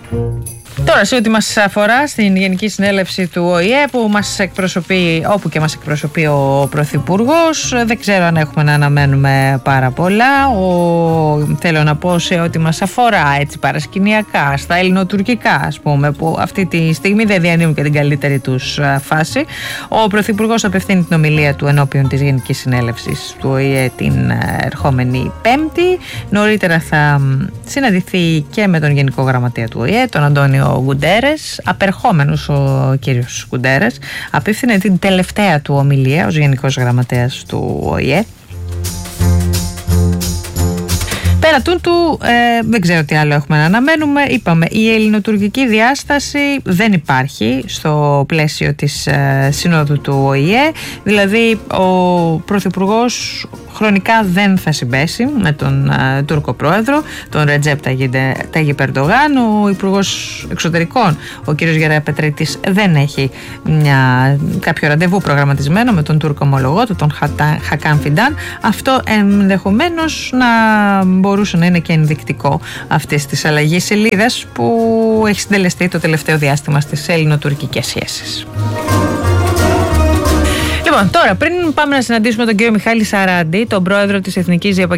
Τώρα, σε ό,τι μας αφορά στην Γενική Συνέλευση του ΟΗΕ, που μας εκπροσωπεί, όπου και μας εκπροσωπεί ο Πρωθυπουργός, δεν ξέρω αν έχουμε να αναμένουμε πάρα πολλά. Θέλω να πω, σε ό,τι μας αφορά έτσι παρασκηνιακά, στα ελληνοτουρκικά, ας πούμε, που αυτή τη στιγμή δεν διανύουν και την καλύτερη τους φάση, ο Πρωθυπουργός απευθύνει την ομιλία του ενώπιον της Γενικής Συνέλευσης του ΟΗΕ την ερχόμενη Πέμπτη. Νωρίτερα θα συναντηθεί και με τον Γενικό Γραμματέα του ΟΗΕ, τον Αντώνιο Γκουντέρες. Απερχόμενος ο κύριος Γκουντέρες απίφθινε την τελευταία του ομιλία ως Γενικός Γραμματέας του ΟΗΕ. Πέρα τούτου, δεν ξέρω τι άλλο έχουμε να αναμένουμε. Είπαμε, η ελληνοτουρκική διάσταση δεν υπάρχει στο πλαίσιο της Συνόδου του ΟΗΕ. Δηλαδή, ο Πρωθυπουργός χρονικά δεν θα συμπέσει με τον Τούρκο Πρόεδρο, τον Ρετζέπ Ταγιπ Ερντογάν. Ο Υπουργός Εξωτερικών, ο κ. Γεραπετρίτης, δεν έχει κάποιο ραντεβού προγραμματισμένο με τον Τούρκο ομολογό του, τον Χακάν Φιντάν. Αυτό ενδεχομένως να μπορούσε να είναι και ενδεικτικό αυτής της αλλαγής σελίδας που έχει συντελεστεί το τελευταίο διάστημα στις ελληνοτουρκικές σχέσεις. Λοιπόν, τώρα πριν πάμε να συναντήσουμε τον κύριο Μιχάλη Σαράντη, τον πρόεδρο της Εθνικής